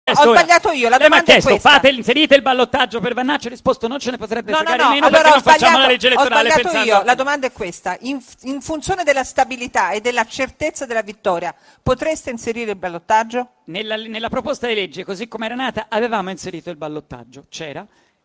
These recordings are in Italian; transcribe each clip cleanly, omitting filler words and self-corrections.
sbagliato io, la domanda è questa. Inserite il ballottaggio per Vannacci, ha risposto non ce ne potrebbe fregare meno, allora perché non facciamo la legge elettorale ho sbagliato pensando... io, la domanda è questa. In funzione della stabilità e della certezza della vittoria, potreste inserire il ballottaggio? Nella proposta di legge, così come era nata, avevamo inserito il ballottaggio, c'era.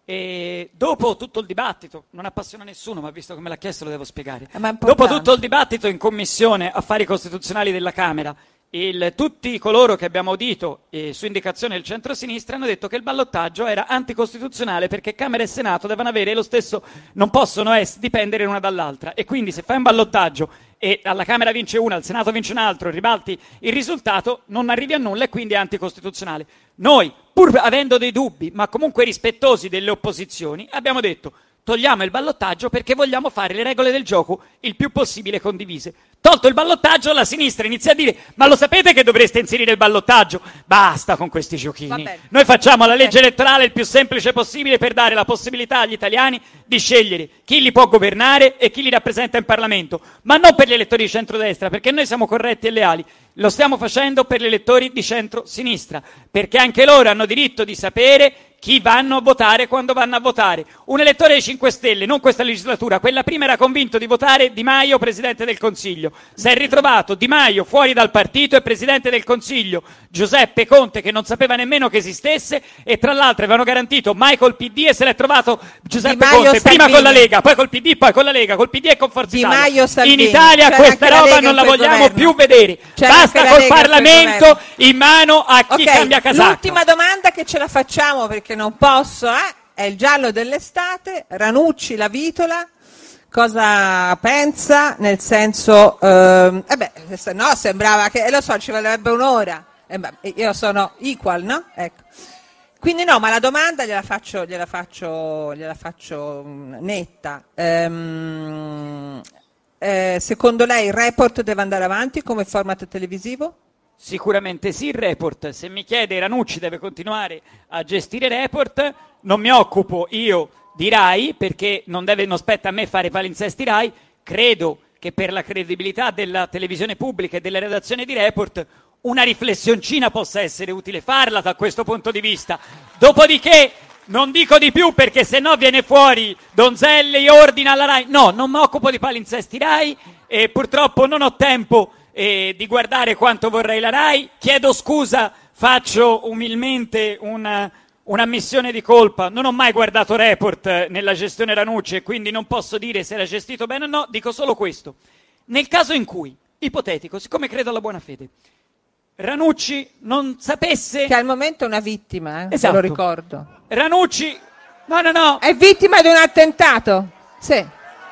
E dopo tutto il dibattito, non appassiona nessuno, ma visto che me l'ha chiesto lo devo spiegare. Dopo tutto il dibattito in Commissione Affari Costituzionali della Camera, tutti coloro che abbiamo udito su indicazione del centro-sinistra hanno detto che il ballottaggio era anticostituzionale perché Camera e Senato devono avere lo stesso, non possono dipendere l'una dall'altra, e quindi se fai un ballottaggio e alla Camera vince una, al Senato vince un altro, ribalti il risultato, non arrivi a nulla e quindi è anticostituzionale. Noi, pur avendo dei dubbi, ma comunque rispettosi delle opposizioni, abbiamo detto togliamo il ballottaggio perché vogliamo fare le regole del gioco il più possibile condivise. Tolto il ballottaggio, la sinistra inizia a dire ma lo sapete che dovreste inserire il ballottaggio? Basta con questi giochini. Noi facciamo la legge elettorale il più semplice possibile per dare la possibilità agli italiani di scegliere chi li può governare e chi li rappresenta in Parlamento, ma non per gli elettori di centrodestra, perché noi siamo corretti e leali. Lo stiamo facendo per gli elettori di centro-sinistra, perché anche loro hanno diritto di sapere chi vanno a votare quando vanno a votare. Un elettore dei 5 Stelle, non questa legislatura, quella prima era convinto di votare Di Maio Presidente del Consiglio. Si è ritrovato Di Maio fuori dal partito e Presidente del Consiglio Giuseppe Conte, che non sapeva nemmeno che esistesse, e tra l'altro avevano garantito mai col PD e se l'è trovato Giuseppe Conte, prima con la Lega, poi col PD, poi con la Lega, col PD e con Forza Italia. In Italia questa roba non la vogliamo più vedere. Basta col Parlamento in mano a chi cambia casacca. L'ultima domanda che ce la facciamo perché non posso, è il giallo dell'estate. Ranucci, la Vitola, cosa pensa? Nel senso, no, sembrava che, lo so, ci vorrebbe un'ora. Io sono equal, no? Ecco. Quindi no, ma la domanda gliela faccio netta. Secondo lei il report deve andare avanti come format televisivo? Sicuramente sì, il report. Se mi chiede Ranucci deve continuare a gestire report, non mi occupo io di Rai perché non spetta a me fare palinsesti Rai. Credo che per la credibilità della televisione pubblica e della redazione di report una riflessioncina possa essere utile farla da questo punto di vista. Dopodiché non dico di più perché sennò viene fuori Donzelli ordina alla Rai. No, non mi occupo di palinsesti Rai e purtroppo non ho tempo di guardare quanto vorrei la Rai. Chiedo scusa, faccio umilmente un'ammissione di colpa. Non ho mai guardato report nella gestione Ranucci e quindi non posso dire se era gestito bene o no. Dico solo questo: nel caso in cui, ipotetico, siccome credo alla buona fede, Ranucci non sapesse... Che al momento è una vittima, esatto. Se lo ricordo. Ranucci... No. È vittima di un attentato. Sì.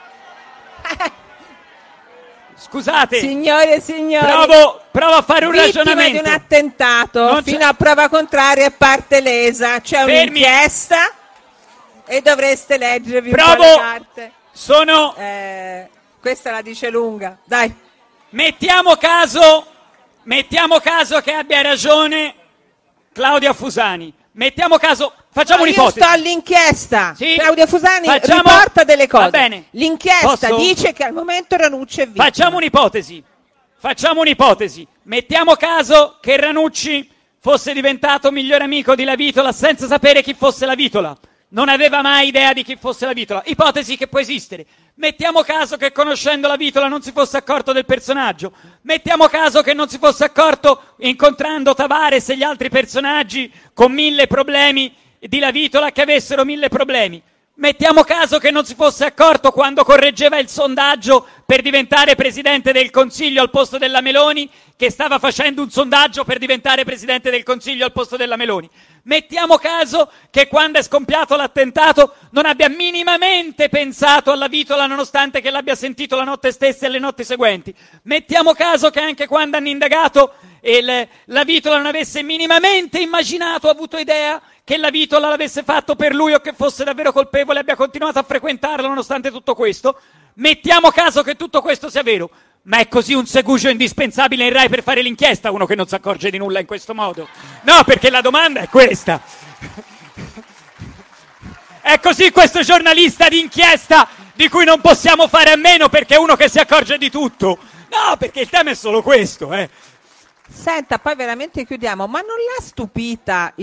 Scusate. Signore e signori. Provo a fare un ragionamento. Vittima di un attentato, fino a prova contraria è parte lesa. C'è un'inchiesta e dovreste leggervi le carte. Questa la dice lunga. Dai. Mettiamo caso che abbia ragione Claudia Fusani. Mettiamo caso, facciamo un'ipotesi. Io sto all'inchiesta. Sì? Claudia Fusani riporta delle cose. Va bene. L'inchiesta dice che al momento Ranucci è vittima. Facciamo un'ipotesi. Mettiamo caso che Ranucci fosse diventato migliore amico di La Vitola senza sapere chi fosse La Vitola. Non aveva mai idea di chi fosse La Vitola. Ipotesi che può esistere. Mettiamo caso che conoscendo La Vitola non si fosse accorto del personaggio. Mettiamo caso che non si fosse accorto incontrando Tavares e gli altri personaggi con 1000 problemi di La Vitola che avessero 1000 problemi. Mettiamo caso che non si fosse accorto quando correggeva il sondaggio per diventare Presidente del Consiglio al posto della Meloni che stava facendo un sondaggio per diventare Presidente del Consiglio al posto della Meloni. Mettiamo caso che quando è scoppiato l'attentato non abbia minimamente pensato alla Vitola nonostante che l'abbia sentito la notte stessa e le notti seguenti. Mettiamo caso che anche quando hanno indagato la Vitola non avesse minimamente immaginato, avuto idea che La Vitola l'avesse fatto per lui o che fosse davvero colpevole e abbia continuato a frequentarlo nonostante tutto questo. Mettiamo caso che tutto questo sia vero. Ma è così un segugio indispensabile in Rai per fare l'inchiesta, uno che non si accorge di nulla in questo modo? No, perché la domanda è questa. È così questo giornalista d'inchiesta di cui non possiamo fare a meno perché è uno che si accorge di tutto? No, perché il tema è solo questo, Senta, poi veramente chiudiamo, ma non l'ha stupita